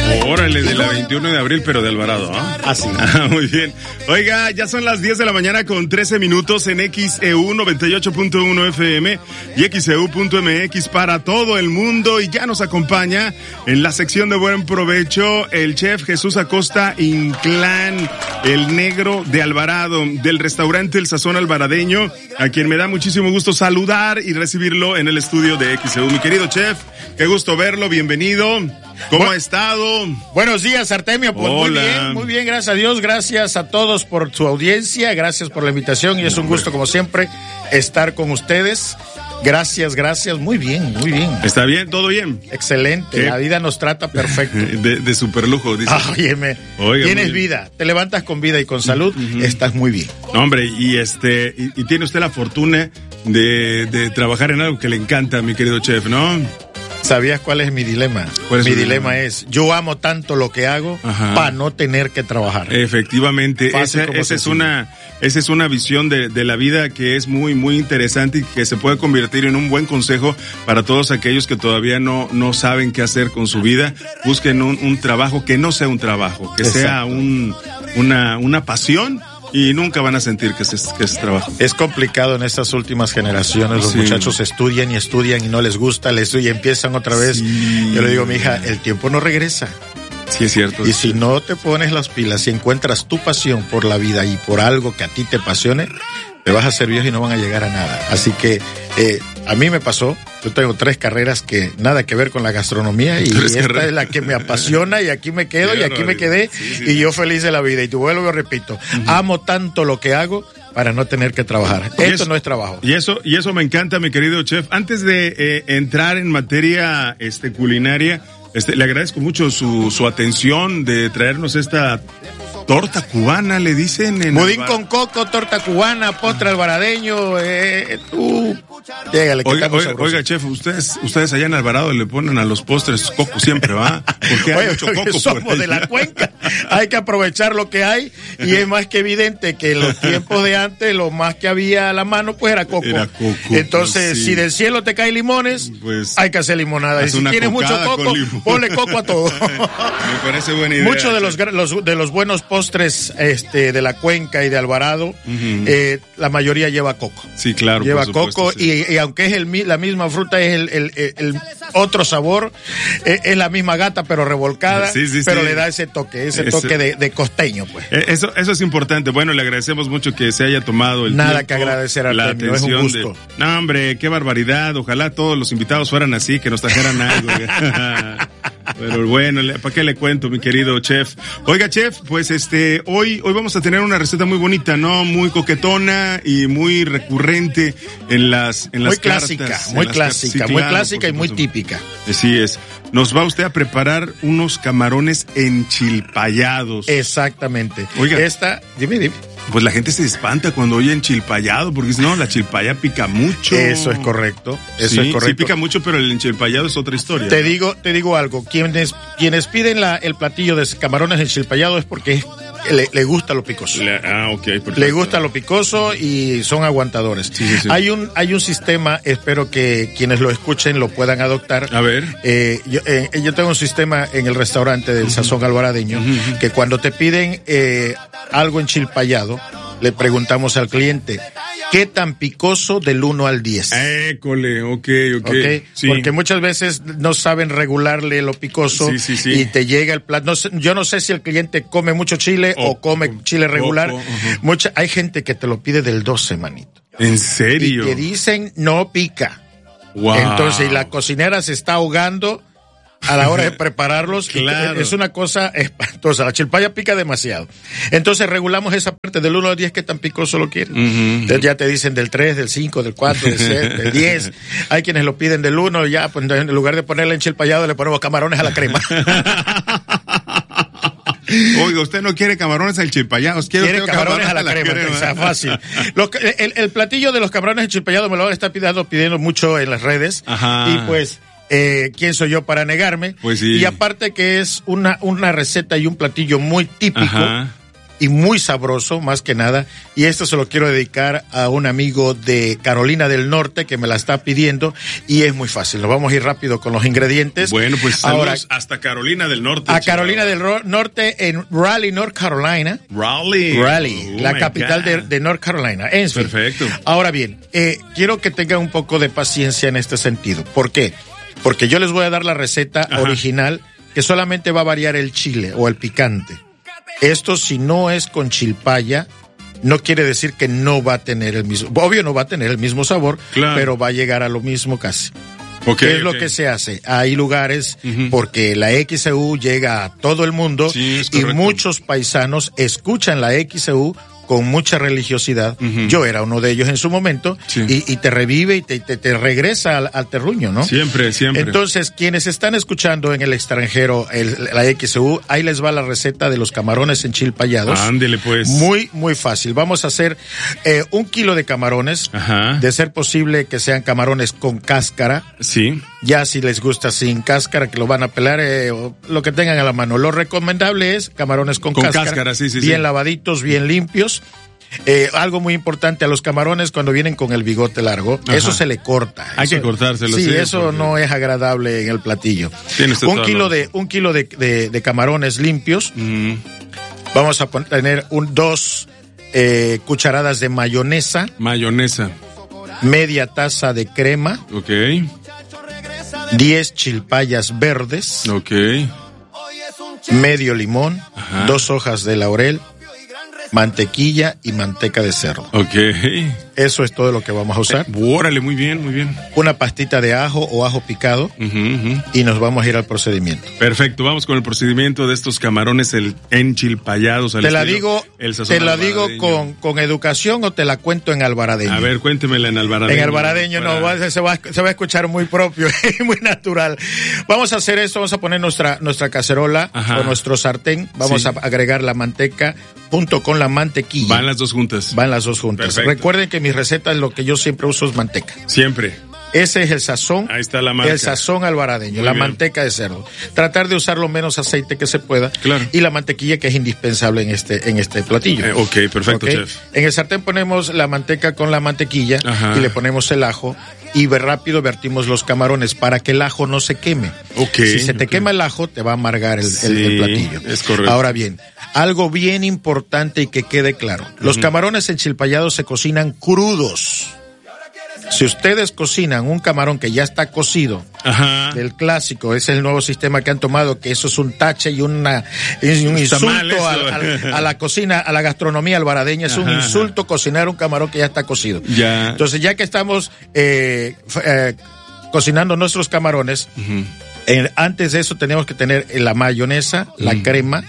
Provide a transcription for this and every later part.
Órale, de la 21 de abril, pero de Alvarado, ¿ah? Así. Muy bien. Oiga, ya son las 10 de la mañana con 13 minutos en XEU 98.1 FM y XEU.mx para todo el mundo. Y ya nos acompaña en la sección de Buen Provecho el chef Jesús Acosta Inclán, el negro de Alvarado, del restaurante El Sazón Alvaradeño, a quien me da muchísimo gusto saludar y recibirlo en el estudio de XEU. Mi querido chef, qué gusto verlo, bienvenido. ¿Cómo ha estado? Buenos días, Artemio. Pues muy bien, gracias a Dios, gracias a todos por su audiencia, gracias por la invitación y es un gusto como siempre estar con ustedes. Gracias, muy bien. ¿Está bien? ¿Todo bien? Excelente, la vida nos trata perfecto. De superlujo, dice. Óyeme, tienes vida, te levantas con vida y con salud, estás muy bien. No, hombre, y tiene usted la fortuna de trabajar en algo que le encanta, mi querido chef, ¿no? ¿Sabías cuál es mi dilema? Mi dilema es, yo amo tanto lo que hago para no tener que trabajar. Efectivamente, esa es una visión de la vida que es muy, muy interesante y que se puede convertir en un buen consejo para todos aquellos que todavía no saben qué hacer con su vida. Busquen un trabajo que no sea un trabajo, que sea una pasión. Y nunca van a sentir que es trabajo. Es complicado en estas últimas generaciones. Los muchachos estudian y no les gusta, y empiezan otra vez. Sí. Yo le digo a mi hija, el tiempo no regresa. Sí, es cierto. Y si no te pones las pilas, si encuentras tu pasión por la vida y por algo que a ti te apasione, te vas a hacer viejo y no van a llegar a nada. Así que a mí me pasó, yo tengo 3 carreras que nada que ver con la gastronomía y esta es la que me apasiona y aquí me quedo y aquí me quedé y yo feliz de la vida. Y te vuelvo y repito, amo tanto lo que hago para no tener que trabajar. Esto no es trabajo. Y eso me encanta, mi querido chef. Antes de entrar en materia culinaria, le agradezco mucho su atención de traernos esta torta cubana, le dicen. Budín con coco, torta cubana, postre alvaradeño, Llégale, oiga, chef, ustedes allá en Alvarado le ponen a los postres coco siempre, ¿va? Porque hay mucho coco. Somos de la cuenca, hay que aprovechar lo que hay y es más que evidente que en los tiempos de antes lo más que había a la mano pues era coco. Entonces, si del cielo te caen limones, pues hay que hacer limonada. Y si tienes mucho coco, ponle coco a todo. Me parece buena idea. Muchos de los buenos postres de la cuenca y de Alvarado, la mayoría lleva coco. Sí, claro. Lleva coco y aunque es la misma fruta, es el otro sabor, es la misma gata pero revolcada, pero le da ese toque de costeño, pues. Eso es importante. Bueno, le agradecemos mucho que se haya tomado el Nada tiempo, que agradecer al Artemio, es un gusto. No, hombre, qué barbaridad. Ojalá todos los invitados fueran así, que nos trajeran algo. Pero bueno, ¿para qué le cuento, mi querido chef? Oiga, chef, pues hoy vamos a tener una receta muy bonita, ¿no? Muy coquetona y muy recurrente en las cartas. Muy clásica y muy típica. Así es. Nos va usted a preparar unos camarones enchilpayados. Exactamente. Oiga. Dime. Pues la gente se espanta cuando oye enchilpayado, porque dice, no, la chilpaya pica mucho. Eso es correcto. Sí, pica mucho, pero el enchilpayado es otra historia. Te digo algo, quienes piden el platillo de camarones enchilpayados es porque le gusta lo picoso. Ok, perfecto. Le gusta lo picoso y son aguantadores. Sí. Hay un sistema, espero que quienes lo escuchen lo puedan adoptar. A ver. Yo tengo un sistema en el restaurante del Sazón Alvaradeño, que cuando te piden algo enchilpayado, le preguntamos al cliente, ¿qué tan picoso del 1 al 10? École, ok. Sí. Porque muchas veces no saben regularle lo picoso y te llega el plato. Yo no sé si el cliente come mucho chile o come chile regular. Hay gente que te lo pide del 12, manito. ¿En serio? Y que dicen no pica. Wow. Entonces, la cocinera se está ahogando a la hora de prepararlos. Claro. Es una cosa espantosa. La chilpaya pica demasiado. Entonces regulamos esa parte del 1 al 10, qué tan picoso lo quieren. Entonces ya te dicen del 3, del 5, del 4, del 7, del 10. Hay quienes lo piden del 1 y ya, pues en lugar de ponerle enchilpayado le ponemos camarones a la crema. Oiga, usted no quiere camarones enchilpayados, quiere camarones a la crema. O sea, fácil. El platillo de los camarones enchilpayados me lo está pidiendo mucho en las redes. Ajá. Y pues, ¿quién soy yo para negarme? Pues sí. Y aparte que es una receta y un platillo muy típico. Ajá. y muy sabroso, más que nada. Y esto se lo quiero dedicar a un amigo de Carolina del Norte que me la está pidiendo y es muy fácil. Nos vamos a ir rápido con los ingredientes. Bueno, pues saludos hasta Carolina del Norte. A Carolina del Norte en Raleigh, North Carolina. Raleigh, la capital de North Carolina. En fin. Perfecto. Ahora bien, quiero que tengan un poco de paciencia en este sentido. ¿Por qué? Porque yo les voy a dar la receta original que solamente va a variar el chile o el picante. Esto, si no es con chilpaya, no quiere decir que no va a tener el mismo, obvio no va a tener el mismo sabor, claro, pero va a llegar a lo mismo casi. ¿Qué es lo que se hace? Hay lugares, porque la XEU llega a todo el mundo, y muchos paisanos escuchan la XEU con mucha religiosidad. Yo era uno de ellos en su momento, y te revive y te regresa al terruño, ¿no? Siempre. Entonces, quienes están escuchando en el extranjero la XU, ahí les va la receta de los camarones enchilpayados. Ándele, pues. Muy, muy fácil. Vamos a hacer 1 kilo de camarones. De ser posible que sean camarones con cáscara. Sí. Ya si les gusta sin cáscara, que lo van a pelar, lo que tengan a la mano. Lo recomendable es camarones con cáscara. Bien lavaditos, bien limpios. Algo muy importante a los camarones cuando vienen con el bigote largo, eso se le corta. Hay que cortárselo. Sí, eso porque no es agradable en el platillo. Un kilo de camarones limpios. Vamos a tener 2 cucharadas de mayonesa. Media taza de crema. 10 chilpayas verdes. Medio limón. 2 hojas de laurel. Mantequilla y manteca de cerdo. Eso es todo lo que vamos a usar. Órale, muy bien. Una pastita de ajo o ajo picado. Y nos vamos a ir al procedimiento. Perfecto, vamos con el procedimiento de estos camarones enchilpayados. Te la digo con educación o te la cuento en alvaradeño. A ver, cuéntemela en alvaradeño. En alvaradeño se va a escuchar muy propio, muy natural. Vamos a hacer esto, vamos a poner nuestra cacerola o nuestro sartén. Vamos a agregar la manteca junto con la mantequilla. Van las dos juntas. Perfecto. Recuerden que mi receta, lo que yo siempre uso es manteca. Siempre. Ese es el sazón. Ahí está la marca. El sazón alvaradeño, manteca de cerdo. Tratar de usar lo menos aceite que se pueda. Claro. Y la mantequilla, que es indispensable en este platillo. Perfecto, chef. En el sartén ponemos la manteca con la mantequilla y le ponemos el ajo. Y rápido vertimos los camarones para que el ajo no se queme. Si se te quema el ajo, te va a amargar el platillo. Es correcto. Ahora bien, algo bien importante y que quede claro. Los camarones enchilpayados se cocinan crudos. Si ustedes cocinan un camarón que ya está cocido, del clásico, ese es el nuevo sistema que han tomado, que eso es un tache y un insulto a la cocina, a la gastronomía alvaradeña. Es un insulto cocinar un camarón que ya está cocido. Entonces, ya que estamos cocinando nuestros camarones, antes de eso tenemos que tener la mayonesa, la crema,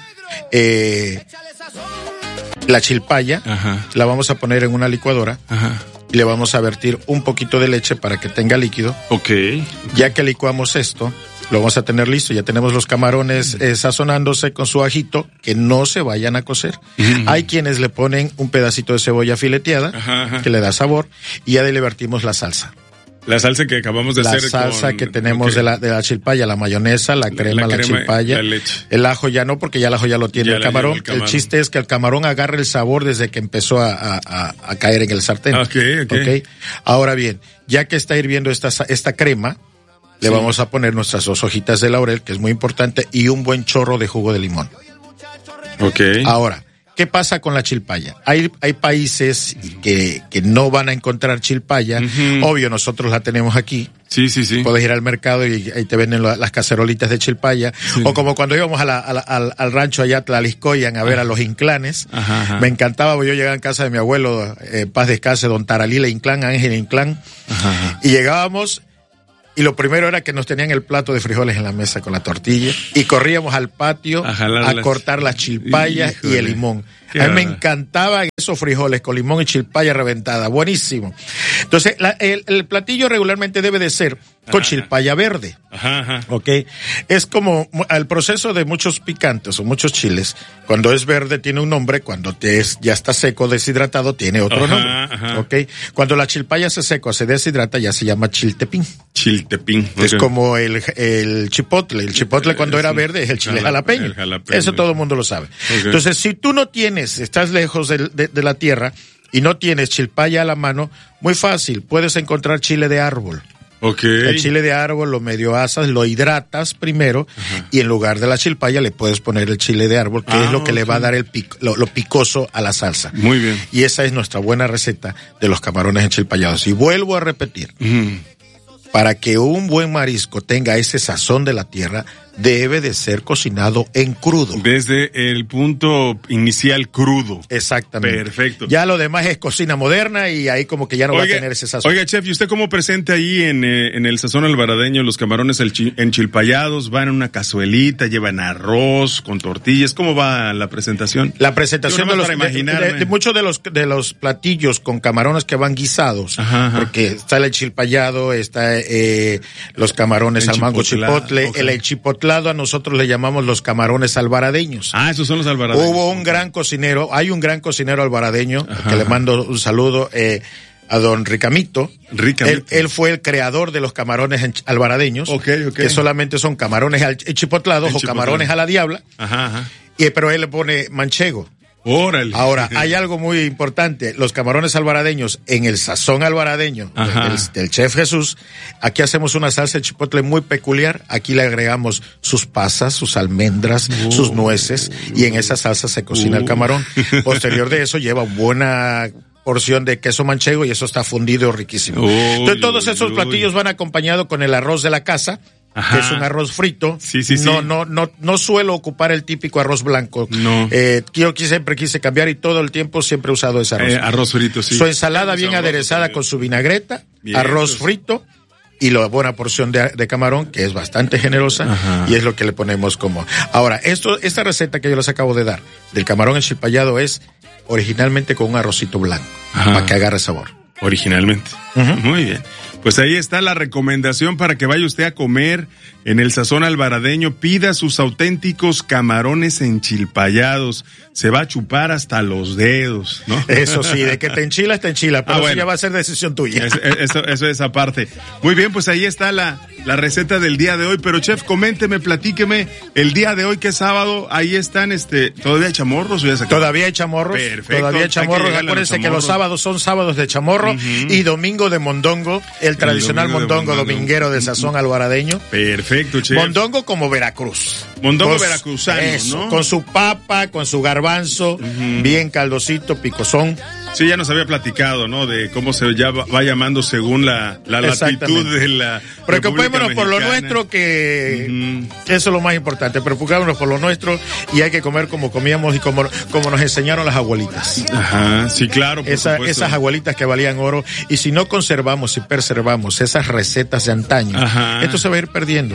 la chilpaya, la vamos a poner en una licuadora. Y le vamos a vertir un poquito de leche para que tenga líquido. Ya que licuamos esto, lo vamos a tener listo. Ya tenemos los camarones sazonándose con su ajito, que no se vayan a cocer. Hay quienes le ponen un pedacito de cebolla fileteada, que le da sabor, y ya le vertimos la salsa. La salsa que acabamos de hacer. La salsa que tenemos de la chilpaya, la mayonesa, la crema, la chilpaya. La leche. El ajo ya no, porque ya el ajo ya lo tiene el camarón. El chiste es que el camarón agarre el sabor desde que empezó a caer en el sartén. Okay. Ahora bien, ya que está hirviendo esta crema, le vamos a poner nuestras 2 hojitas de laurel, que es muy importante, y un buen chorro de jugo de limón. Ahora, ¿qué pasa con la chilpaya? Hay países que no van a encontrar chilpaya. Obvio, nosotros la tenemos aquí. Sí. Puedes ir al mercado y ahí te venden las cacerolitas de chilpaya. O como cuando íbamos al rancho allá, Tlaliscoyan, a ver a los inclanes. Me encantaba, yo llegaba en casa de mi abuelo, paz descanse, don Taralila Inclán, Ángel Inclán. Y llegábamos, y lo primero era que nos tenían el plato de frijoles en la mesa con la tortilla, y corríamos al patio a cortar las chilpayas y el limón. A mí me encantaban esos frijoles con limón y chilpaya reventada, buenísimo. Entonces, el platillo regularmente debe de ser con chilpaya verde. Es como el proceso de muchos picantes o muchos chiles. Cuando es verde tiene un nombre, cuando ya está seco, deshidratado, tiene otro nombre. Cuando la chilpaya se seca o se deshidrata, ya se llama chiltepín. Es como el chipotle. El chipotle cuando era verde es el chile jalapeño. Eso todo el mundo lo sabe. Entonces, si tú no tienes estás lejos de la tierra y no tienes chilpaya a la mano, muy fácil, puedes encontrar chile de árbol. Okay. El chile de árbol lo medio asas, lo hidratas primero, y en lugar de la chilpaya le puedes poner el chile de árbol, que es lo que le va a dar lo picoso a la salsa. Muy bien. Y esa es nuestra buena receta de los camarones enchilpayados. Y vuelvo a repetir, para que un buen marisco tenga ese sazón de la tierra, debe de ser cocinado en crudo. Desde el punto inicial crudo. Exactamente. Perfecto. Ya lo demás es cocina moderna y ahí como que ya no va a tener ese sazón. Oiga, chef, ¿y usted cómo presenta ahí en el sazón alvaradeño los camarones enchilpayados? ¿Van en una cazuelita, llevan arroz con tortillas? ¿Cómo va la presentación? La presentación de muchos de los platillos con camarones que van guisados, porque está el enchilpayado, está los camarones al mango chipotle, el enchipotlado a nosotros le llamamos los camarones alvaradeños. Ah, esos son los alvaradeños. Hubo un gran cocinero, hay un gran cocinero alvaradeño, que le mando un saludo, a don Ricamito. Él fue el creador de los camarones alvaradeños, que solamente son camarones enchipotlados o camarones a la diabla, pero él le pone manchego. Órale. Ahora, hay algo muy importante, los camarones alvaradeños, en el sazón alvaradeño del chef Jesús, aquí hacemos una salsa de chipotle muy peculiar, aquí le agregamos sus pasas, sus almendras, sus nueces, y en esa salsa se cocina el camarón. Posterior de eso lleva buena porción de queso manchego y eso está fundido riquísimo. Entonces todos esos platillos van acompañados con el arroz de la casa, que es un arroz frito. Sí. No suelo ocupar el típico arroz blanco. No. Yo siempre quise cambiar y todo el tiempo siempre he usado ese arroz. Arroz frito, sí. Su ensalada bien aderezada con su vinagreta, arroz frito y la buena porción de camarón, que es bastante generosa, y es lo que le ponemos como. Ahora, esta receta que yo les acabo de dar, del camarón enchilpayado, es originalmente con un arrocito blanco, para que agarre sabor. Originalmente. Muy bien. Pues ahí está la recomendación para que vaya usted a comer en el sazón alvaradeño. Pida sus auténticos camarones enchilpayados. Se va a chupar hasta los dedos, ¿no? Eso sí, de que te enchila, pero eso ya va a ser decisión tuya. Eso es aparte. Muy bien, pues ahí está la receta del día de hoy. Pero chef, coménteme, platíqueme, el día de hoy que es sábado, ahí están, ¿todavía hay chamorros o ya se acabó? Todavía hay chamorros. Perfecto. Todavía hay chamorros. Acuérdense que los sábados son sábados de chamorro y domingo de mondongo, el tradicional mondongo dominguero de sazón alvaradeño. Perfecto, chef. Mondongo como Veracruz. Mondongo veracruzano, ¿no? Con su papa, con su garbanzo, bien caldosito, picosón. Sí, ya nos había platicado, ¿no? De cómo se va llamando según la latitud de la Preocupémonos por lo nuestro, que eso es lo más importante. Preocupémonos por lo nuestro y hay que comer como comíamos y como nos enseñaron las abuelitas. Sí, claro, por supuesto. Esas abuelitas que valían oro. Y si no conservamos y preservamos esas recetas de antaño, esto se va a ir perdiendo.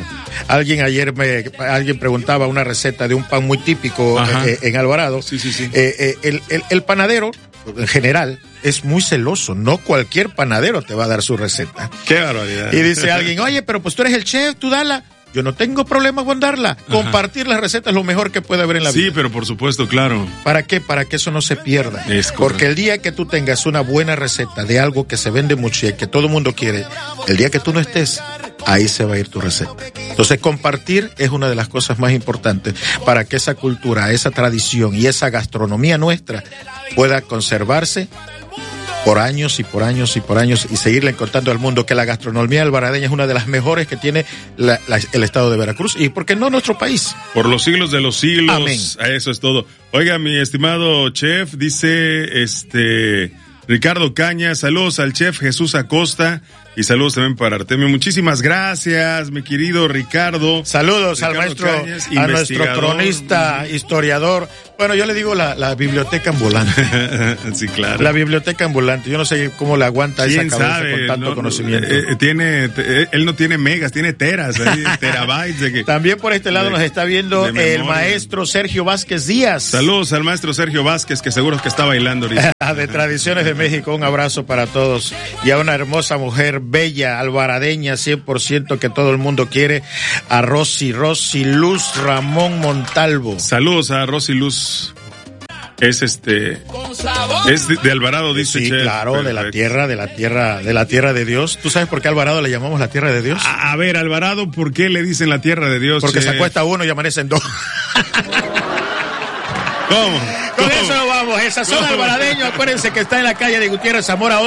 Alguien preguntaba una receta de un pan muy típico en Alvarado. Sí. El panadero, en general, es muy celoso. No cualquier panadero te va a dar su receta. ¡Qué barbaridad! Y dice alguien, oye, pero pues tú eres el chef, tú dala. Yo no tengo problema con darla. Compartir las recetas es lo mejor que puede haber en la vida. Sí, pero por supuesto, claro. ¿Para qué? Para que eso no se pierda. Es correcto. Porque el día que tú tengas una buena receta de algo que se vende mucho y que todo el mundo quiere, el día que tú no estés, ahí se va a ir tu receta. Entonces, compartir es una de las cosas más importantes para que esa cultura, esa tradición y esa gastronomía nuestra pueda conservarse por años y por años y por años y seguirle contando al mundo que la gastronomía alvaradeña es una de las mejores que tiene el estado de Veracruz y, ¿por qué no, nuestro país? Por los siglos de los siglos. Amén. Eso es todo. Oiga, mi estimado chef, dice Ricardo Caña, saludos al chef Jesús Acosta y saludos también para Artemio. Muchísimas gracias, mi querido Ricardo. Saludos al maestro, Cañas, a nuestro cronista, historiador. Bueno, yo le digo la biblioteca ambulante. Sí, claro. La biblioteca ambulante. Yo no sé cómo le aguanta esa cabeza con tanto conocimiento. Él no tiene megas, tiene teras, terabytes. También por este lado nos está viendo el maestro Sergio Vázquez Díaz. Saludos al maestro Sergio Vázquez, que seguro que está bailando ahorita. De Tradiciones de México, un abrazo para todos. Y a una hermosa mujer bella, alvaradeña, 100%, que todo el mundo quiere, a Rosy Luz Ramón Montalvo. Saludos a Rosy Luz. Es de Alvarado, dice. Sí, chef. claro, Perfecto. de la tierra de Dios. ¿Tú sabes por qué a Alvarado le llamamos la tierra de Dios? A ver, Alvarado, ¿por qué le dicen la tierra de Dios? Porque se acuesta uno y amanecen dos. Con eso nos vamos. El Sazón Alvaradeño, acuérdense que está en la calle de Gutiérrez Zamora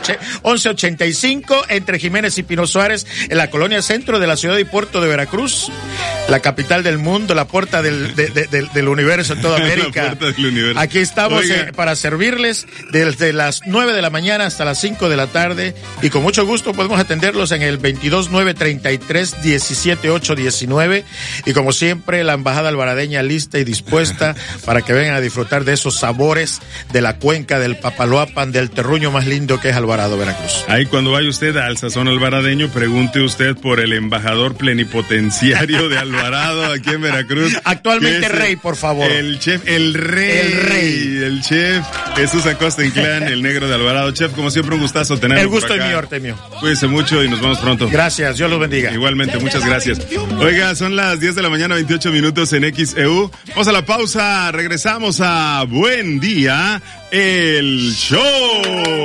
1185, entre Jiménez y Pino Suárez, en la colonia centro de la ciudad y puerto de Veracruz, la capital del mundo, la puerta del universo en toda América. Aquí estamos para servirles desde las 9 de la mañana hasta las 5 de la tarde, y con mucho gusto podemos atenderlos en el 22933171819, y como siempre la embajada alvaradeña lista y dispuesta para que vengan a disfrutar de esos sabores de la cuenca del Papaloapan, del terruño más lindo que es Alvarado, Veracruz. Ahí cuando vaya usted al Sazón Alvaradeño, pregunte used por el embajador plenipotenciario de Alvarado aquí en Veracruz. Actualmente rey, por favor. El chef, el chef Jesús Acosta Inclán, el negro de Alvarado. Chef, como siempre, un gustazo tenerlo. El gusto es mío, Artemio. Cuídense mucho y nos vemos pronto. Gracias, Dios los bendiga. Igualmente, muchas gracias. Oiga, son las 10 de la mañana, 28 minutos en XEU. Vamos a la pausa, regresamos a Buen Día, el show.